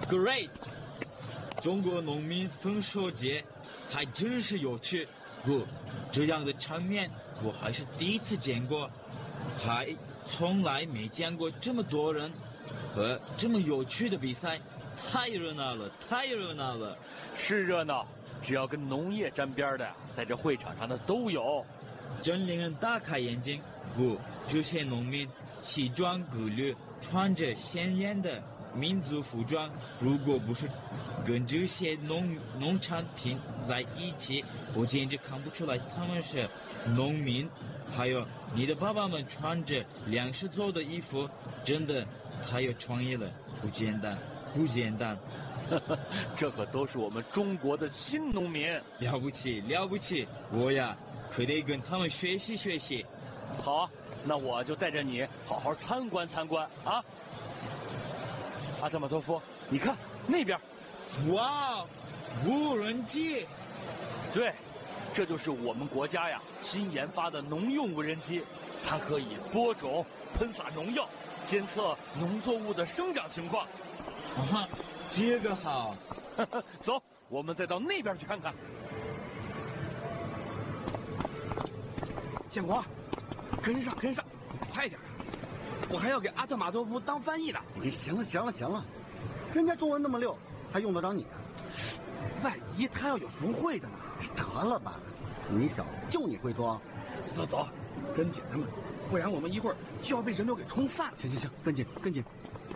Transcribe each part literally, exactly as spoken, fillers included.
Great！ 中国农民丰收节还真是有趣，不，这样的场面我还是第一次见过，还从来没见过这么多人和这么有趣的比赛，太热闹了，太热闹了。 是热闹，只要跟农业沾边的，在这会场上的都有。 真令人大开眼睛。不，这些农民西装革履，穿着鲜艳的民族服装，如果不是跟这些农农产品在一起，我简直看不出来他们是农民。还有你的爸爸们穿着粮食做的衣服，真的太有创意了，不简单，不简单。 这可都是我们中国的新农民， 了不起，了不起！我呀，可得跟他们学习学习。 好啊，那我就带着你好好参观参观啊。阿特马托夫，你看那边， 哇，无人机！ 对，这就是我们国家呀新研发的农用无人机，它可以播种、喷洒农药，监测农作物的生长情况。 啊，这个好。 走，我们再到那边去看看。 建国，跟上跟上，快点！我还要给阿特马托夫当翻译呢。 你行了行了行了，人家中文那么溜，还用得着你啊？ 万一他要有不会的呢？ 得了吧，你小子就你会装。 走走，跟紧他们，不然我们一会儿就要被人流给冲散了。 行行行，跟紧跟紧。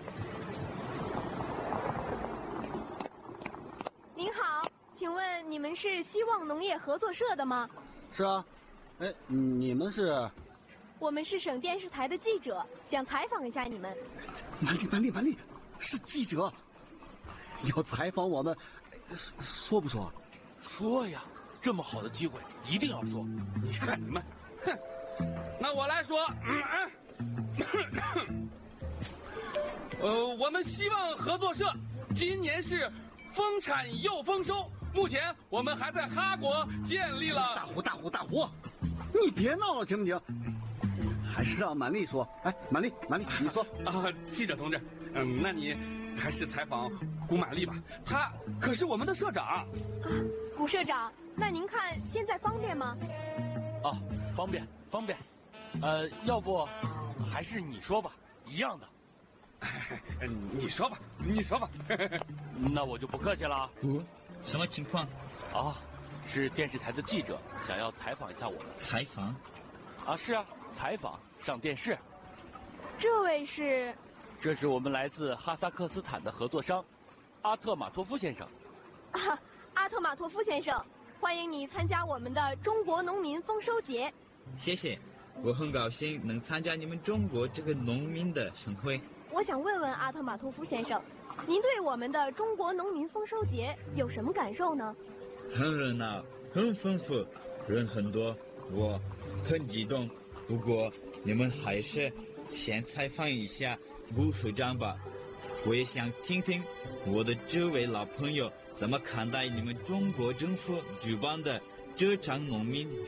您好，请问你们是希望农业合作社的吗？ 是啊，哎，你们是？ 我们是省电视台的记者，想采访一下你们。 满丽满丽满丽，是记者，要采访我们，说不说？ 说呀，这么好的机会一定要说。 你看你们，哼，那我来说。嗯、呃，我们希望合作社今年是丰产又丰收。目前我们还在哈国建立了。 大胡大胡大胡，你别闹了行不行？还是让满丽说。哎，满丽满丽，你说。 啊，记者同志，嗯，那你还是采访古满丽吧，她可是我们的社长。啊， 古社长，那您看现在方便吗？ 啊，方便方便。呃，要不还是你说吧，一样的。 你说吧，你说吧。 那我就不客气了。 嗯，什么情况？ 啊，是电视台的记者想要采访一下我们。 采访？ 啊，是啊，采访上电视。 这位是？ 这是我们来自哈萨克斯坦的合作商，阿特马托夫先生。 啊，阿特马托夫先生，欢迎你参加我们的中国农民丰收节。 谢谢，我很高兴能参加你们中国这个农民的盛会。 我想问问阿特马托夫先生，您对我们的中国农民丰收节有什么感受呢？ 很热闹，很丰富，人很多，我很激动。不过你们还是先采访一下古社长吧，我也想听听我的这位老朋友怎么看待你们中国政府举办的这场农民